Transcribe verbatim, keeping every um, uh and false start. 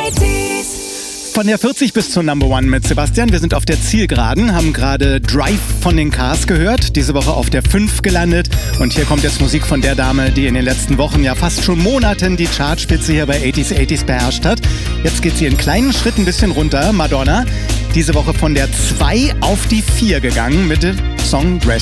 Von der vierzig bis zur Number One mit Sebastian. Wir sind auf der Zielgeraden, haben gerade Drive von den Cars gehört, diese Woche auf der fünf gelandet. Und hier kommt jetzt Musik von der Dame, die in den letzten Wochen, ja fast schon Monaten die Chartspitze hier bei achtziger achtziger beherrscht hat. Jetzt geht sie in kleinen Schritten ein bisschen runter, Madonna. Diese Woche von der zwei auf die vier gegangen mit dem Song Rest